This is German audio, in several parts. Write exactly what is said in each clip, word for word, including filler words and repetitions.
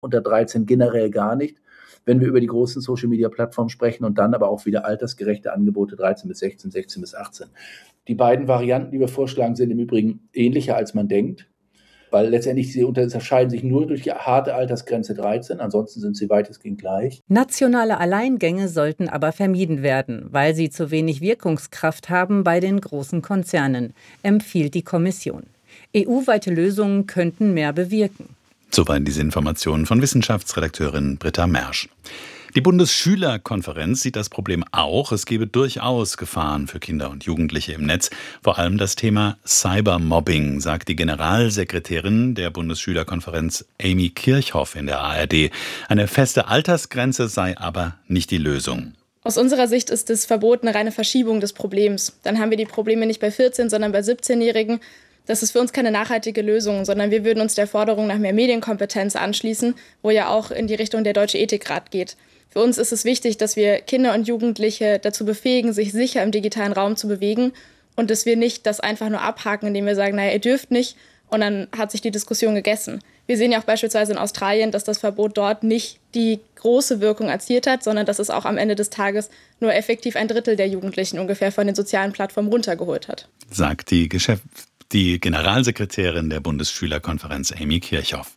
unter dreizehn generell gar nicht, wenn wir über die großen Social-Media-Plattformen sprechen und dann aber auch wieder altersgerechte Angebote dreizehn bis sechzehn, sechzehn bis achtzehn. Die beiden Varianten, die wir vorschlagen, sind im Übrigen ähnlicher, als man denkt, weil letztendlich sie unterscheiden sich nur durch die harte Altersgrenze dreizehn, ansonsten sind sie weitestgehend gleich. Nationale Alleingänge sollten aber vermieden werden, weil sie zu wenig Wirkungskraft haben bei den großen Konzernen, empfiehlt die Kommission. E U-weite Lösungen könnten mehr bewirken. Soweit diese Informationen von Wissenschaftsredakteurin Britta Mersch. Die Bundesschülerkonferenz sieht das Problem auch. Es gebe durchaus Gefahren für Kinder und Jugendliche im Netz. Vor allem das Thema Cybermobbing, sagt die Generalsekretärin der Bundesschülerkonferenz Amy Kirchhoff in der A R D. Eine feste Altersgrenze sei aber nicht die Lösung. Aus unserer Sicht ist das Verbot eine reine Verschiebung des Problems. Dann haben wir die Probleme nicht bei vierzehn, sondern bei siebzehnjährigen. Das ist für uns keine nachhaltige Lösung, sondern wir würden uns der Forderung nach mehr Medienkompetenz anschließen, wo ja auch in die Richtung der Deutsche Ethikrat geht. Für uns ist es wichtig, dass wir Kinder und Jugendliche dazu befähigen, sich sicher im digitalen Raum zu bewegen und dass wir nicht das einfach nur abhaken, indem wir sagen, naja, ihr dürft nicht und dann hat sich die Diskussion gegessen. Wir sehen ja auch beispielsweise in Australien, dass das Verbot dort nicht die große Wirkung erzielt hat, sondern dass es auch am Ende des Tages nur effektiv ein Drittel der Jugendlichen ungefähr von den sozialen Plattformen runtergeholt hat. Sagt die Geschäfts- Die Generalsekretärin der Bundesschülerkonferenz Amy Kirchhoff.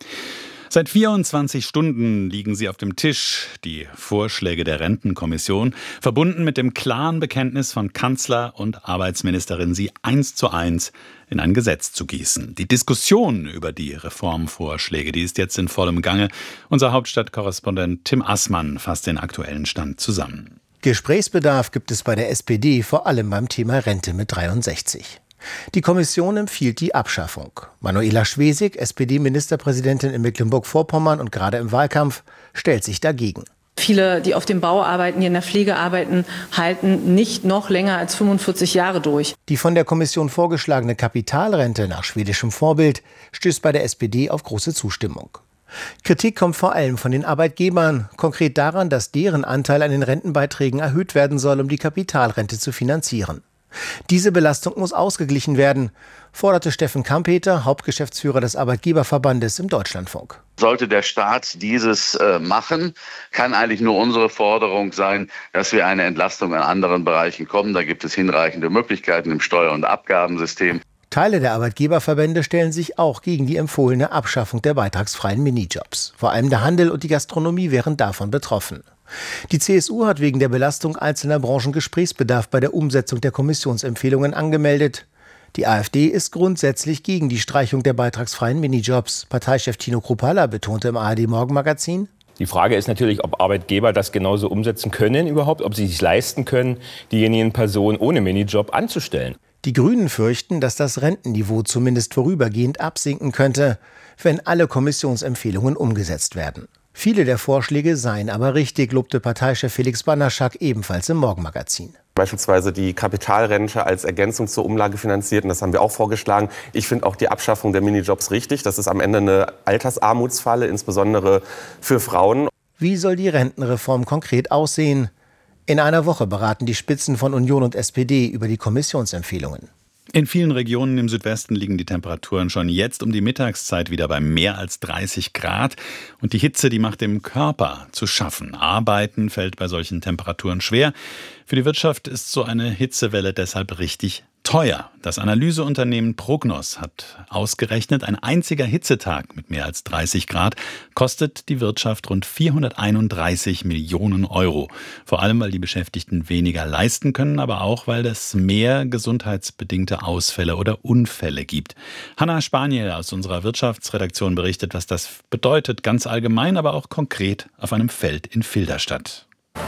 Seit vierundzwanzig Stunden liegen sie auf dem Tisch, die Vorschläge der Rentenkommission, verbunden mit dem klaren Bekenntnis von Kanzler und Arbeitsministerin, sie eins zu eins in ein Gesetz zu gießen. Die Diskussion über die Reformvorschläge, die ist jetzt in vollem Gange. Unser Hauptstadtkorrespondent Tim Assmann fasst den aktuellen Stand zusammen. Gesprächsbedarf gibt es bei der S P D, vor allem beim Thema Rente mit dreiundsechzig. Die Kommission empfiehlt die Abschaffung. Manuela Schwesig, S P D-Ministerpräsidentin in Mecklenburg-Vorpommern und gerade im Wahlkampf, stellt sich dagegen. Viele, die auf dem Bau arbeiten, die in der Pflege arbeiten, halten nicht noch länger als fünfundvierzig Jahre durch. Die von der Kommission vorgeschlagene Kapitalrente nach schwedischem Vorbild stößt bei der S P D auf große Zustimmung. Kritik kommt vor allem von den Arbeitgebern, konkret daran, dass deren Anteil an den Rentenbeiträgen erhöht werden soll, um die Kapitalrente zu finanzieren. Diese Belastung muss ausgeglichen werden, forderte Steffen Kampeter, Hauptgeschäftsführer des Arbeitgeberverbandes, im Deutschlandfunk. Sollte der Staat dieses äh, machen, kann eigentlich nur unsere Forderung sein, dass wir eine Entlastung an anderen Bereichen kommen. Da gibt es hinreichende Möglichkeiten im Steuer- und Abgabensystem. Teile der Arbeitgeberverbände stellen sich auch gegen die empfohlene Abschaffung der beitragsfreien Minijobs. Vor allem der Handel und die Gastronomie wären davon betroffen. Die C S U hat wegen der Belastung einzelner Branchen Gesprächsbedarf bei der Umsetzung der Kommissionsempfehlungen angemeldet. Die AfD ist grundsätzlich gegen die Streichung der beitragsfreien Minijobs. Parteichef Tino Kruppalla betonte im A R D-Morgenmagazin: Die Frage ist natürlich, ob Arbeitgeber das genauso umsetzen können überhaupt, ob sie sich leisten können, diejenigen Personen ohne Minijob anzustellen. Die Grünen fürchten, dass das Rentenniveau zumindest vorübergehend absinken könnte, wenn alle Kommissionsempfehlungen umgesetzt werden. Viele der Vorschläge seien aber richtig, lobte Parteichef Felix Banderschak ebenfalls im Morgenmagazin. Beispielsweise die Kapitalrente als Ergänzung zur Umlage finanziert, und das haben wir auch vorgeschlagen. Ich finde auch die Abschaffung der Minijobs richtig. Das ist am Ende eine Altersarmutsfalle, insbesondere für Frauen. Wie soll die Rentenreform konkret aussehen? In einer Woche beraten die Spitzen von Union und S P D über die Kommissionsempfehlungen. In vielen Regionen im Südwesten liegen die Temperaturen schon jetzt um die Mittagszeit wieder bei mehr als dreißig Grad. Und die Hitze, die macht dem Körper zu schaffen. Arbeiten fällt bei solchen Temperaturen schwer. Für die Wirtschaft ist so eine Hitzewelle deshalb richtig teuer. Das Analyseunternehmen Prognos hat ausgerechnet, ein einziger Hitzetag mit mehr als dreißig Grad kostet die Wirtschaft rund vierhunderteinunddreißig Millionen Euro. Vor allem, weil die Beschäftigten weniger leisten können, aber auch, weil es mehr gesundheitsbedingte Ausfälle oder Unfälle gibt. Hanna Spaniel aus unserer Wirtschaftsredaktion berichtet, was das bedeutet, ganz allgemein, aber auch konkret auf einem Feld in Filderstadt.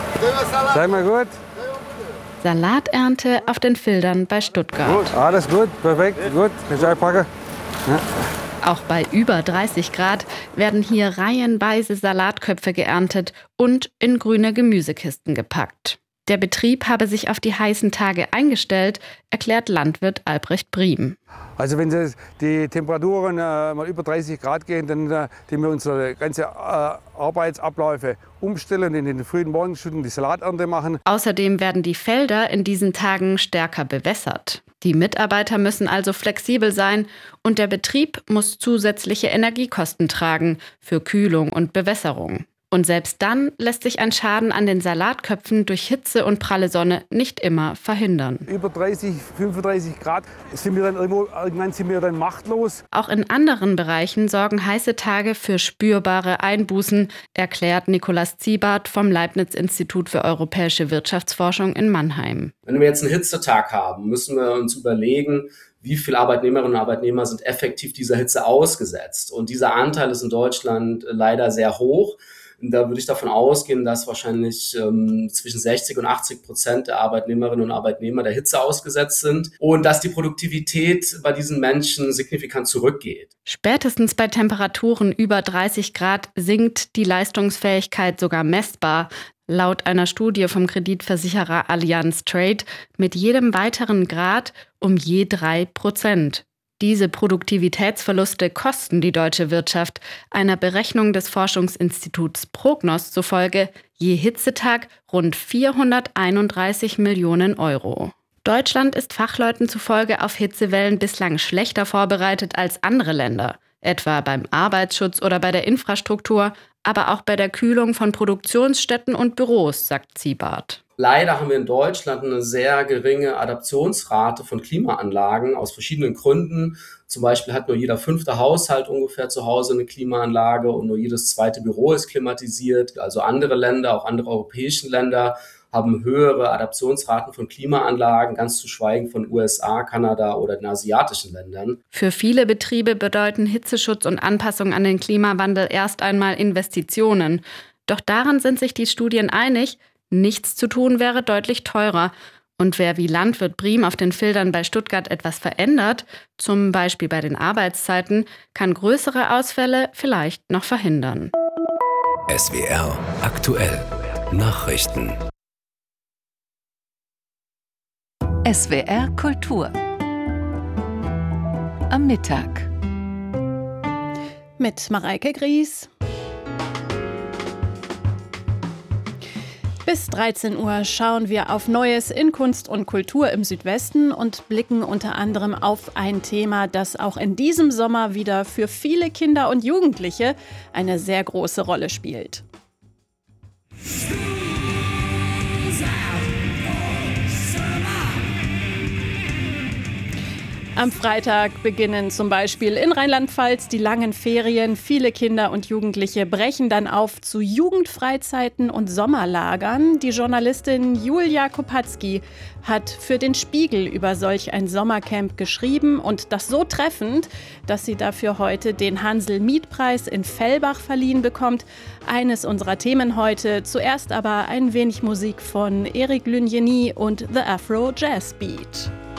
Sei mal gut. Salaternte auf den Fildern bei Stuttgart. Gut, alles gut, perfekt, gut. Ich einpacke. Ja. Auch bei über dreißig Grad werden hier reihenweise Salatköpfe geerntet und in grüne Gemüsekisten gepackt. Der Betrieb habe sich auf die heißen Tage eingestellt, erklärt Landwirt Albrecht Briem. Also wenn die Temperaturen äh, mal über dreißig Grad gehen, dann äh, wir unsere ganze äh, Arbeitsabläufe umstellen, in den frühen Morgenstunden die Salaternte machen. Außerdem werden die Felder in diesen Tagen stärker bewässert. Die Mitarbeiter müssen also flexibel sein und der Betrieb muss zusätzliche Energiekosten tragen für Kühlung und Bewässerung. Und selbst dann lässt sich ein Schaden an den Salatköpfen durch Hitze und pralle Sonne nicht immer verhindern. Über dreißig, fünfunddreißig Grad sind wir dann irgendwo, irgendwann sind wir dann machtlos. Auch in anderen Bereichen sorgen heiße Tage für spürbare Einbußen, erklärt Nikolaus Ziebart vom Leibniz-Institut für europäische Wirtschaftsforschung in Mannheim. Wenn wir jetzt einen Hitzetag haben, müssen wir uns überlegen, wie viele Arbeitnehmerinnen und Arbeitnehmer sind effektiv dieser Hitze ausgesetzt. Und dieser Anteil ist in Deutschland leider sehr hoch. Da würde ich davon ausgehen, dass wahrscheinlich ähm, zwischen sechzig und achtzig Prozent der Arbeitnehmerinnen und Arbeitnehmer der Hitze ausgesetzt sind und dass die Produktivität bei diesen Menschen signifikant zurückgeht. Spätestens bei Temperaturen über dreißig Grad sinkt die Leistungsfähigkeit sogar messbar. Laut einer Studie vom Kreditversicherer Allianz Trade mit jedem weiteren Grad um je drei Prozent. Diese Produktivitätsverluste kosten die deutsche Wirtschaft, einer Berechnung des Forschungsinstituts Prognos zufolge, je Hitzetag rund vierhunderteinunddreißig Millionen Euro. Deutschland ist Fachleuten zufolge auf Hitzewellen bislang schlechter vorbereitet als andere Länder, etwa beim Arbeitsschutz oder bei der Infrastruktur, aber auch bei der Kühlung von Produktionsstätten und Büros, sagt Ziebart. Leider haben wir in Deutschland eine sehr geringe Adaptionsrate von Klimaanlagen aus verschiedenen Gründen. Zum Beispiel hat nur jeder fünfte Haushalt ungefähr zu Hause eine Klimaanlage und nur jedes zweite Büro ist klimatisiert. Also andere Länder, auch andere europäische Länder, haben höhere Adaptionsraten von Klimaanlagen, ganz zu schweigen von U S A, Kanada oder den asiatischen Ländern. Für viele Betriebe bedeuten Hitzeschutz und Anpassung an den Klimawandel erst einmal Investitionen. Doch daran sind sich die Studien einig, nichts zu tun wäre deutlich teurer. Und wer wie Landwirt Briem auf den Fildern bei Stuttgart etwas verändert, zum Beispiel bei den Arbeitszeiten, kann größere Ausfälle vielleicht noch verhindern. S W R aktuell Nachrichten. S W R Kultur am Mittag mit Mareike Gries. Bis dreizehn Uhr schauen wir auf Neues in Kunst und Kultur im Südwesten und blicken unter anderem auf ein Thema, das auch in diesem Sommer wieder für viele Kinder und Jugendliche eine sehr große Rolle spielt. Am Freitag beginnen zum Beispiel in Rheinland-Pfalz die langen Ferien. Viele Kinder und Jugendliche brechen dann auf zu Jugendfreizeiten und Sommerlagern. Die Journalistin Julia Kopatzky hat für den Spiegel über solch ein Sommercamp geschrieben und das so treffend, dass sie dafür heute den Hansel-Mieth-Preis in Fellbach verliehen bekommt. Eines unserer Themen heute. Zuerst aber ein wenig Musik von Eric Luigeny und The Afro Jazz Beat.